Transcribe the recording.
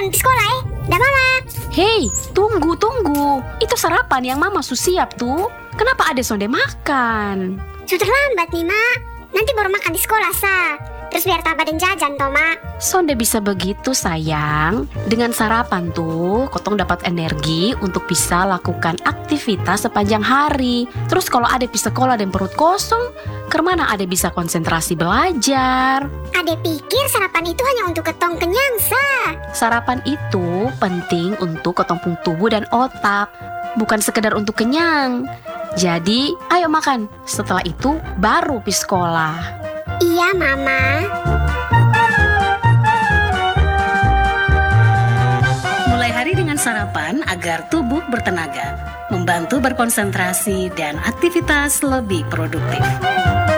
sarapan di sekolah Dah mama. Hei, tunggu. Itu sarapan yang mama siap tuh. Kenapa Ade sonde makan? Sudah terlambat nih, Mak. Nanti baru makan di sekolah, Sa. Terus biar tak badan jajan, toh, Mak. Sonde bisa begitu, sayang. Dengan sarapan tuh, kotong dapat energi untuk bisa lakukan aktivitas sepanjang hari. Terus kalau Ade di sekolah dan perut kosong, kemana Ade bisa konsentrasi belajar? Ade pikir sarapan itu hanya untuk ketong kenyang, Sa. Sarapan itu penting untuk ketompong tubuh dan otak, bukan sekedar untuk kenyang. Jadi, ayo makan. Setelah itu, baru pi sekolah. Iya, Mama. Mulai hari dengan sarapan agar tubuh bertenaga, membantu berkonsentrasi dan aktivitas lebih produktif.